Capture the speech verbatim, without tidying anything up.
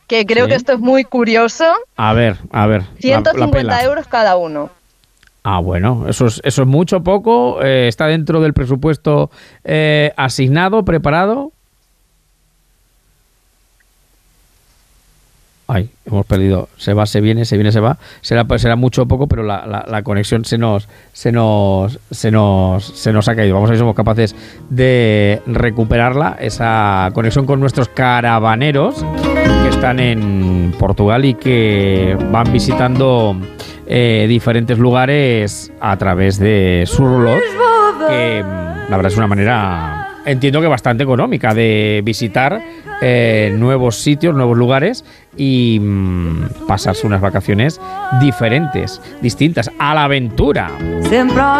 que creo Sí. que esto es muy curioso. A ver, a ver. ciento la- la cincuenta pela. euros cada uno. Ah, bueno, eso es, eso es mucho, poco. Eh, ¿está dentro del presupuesto eh, asignado, preparado? Ay, hemos perdido. Se va, se viene, se viene, se va. Será, pues, será mucho o poco, pero la, la- la conexión se nos, se nos, se nos, se nos ha caído. Vamos a ver si somos capaces de recuperarla, esa conexión con nuestros caravaneros que están en Portugal y que van visitando eh, diferentes lugares a través de Surlot, que mm, la verdad es una manera, entiendo que bastante económica, de visitar eh, nuevos sitios, nuevos lugares y mm, pasarse unas vacaciones diferentes, distintas, a la aventura. Sempre